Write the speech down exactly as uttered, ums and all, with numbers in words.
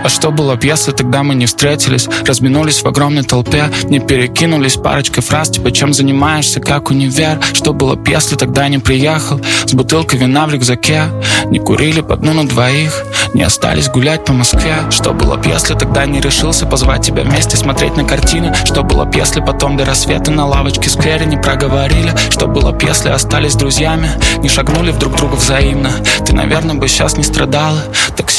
А что было б, если тогда мы не встретились, разминулись в огромной толпе, не перекинулись парочкой фраз, типа чем занимаешься, как универ? Что было б, если тогда не приехал с бутылкой вина в рюкзаке, не курили по дну на двоих, не остались гулять по Москве? Что было б, если тогда не решился позвать тебя вместе смотреть на картины? Что было б, если потом до рассвета на лавочке в сквере не проговорили? Что было б, если остались друзьями, не шагнули в друг друга взаимно? Ты, наверное, бы сейчас не страдала. Так